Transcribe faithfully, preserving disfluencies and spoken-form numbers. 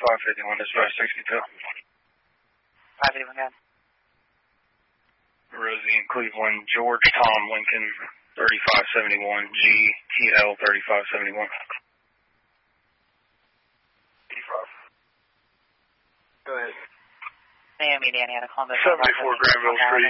five fifty-one, dispatch sixty-two. five fifty-one, go ahead. Rosie in Cleveland, George Tom Lincoln, thirty-five seventy-one, G T L thirty-five seventy-one. Go ahead. Naomi, Danny, had a call back. seventy-four Granville Street.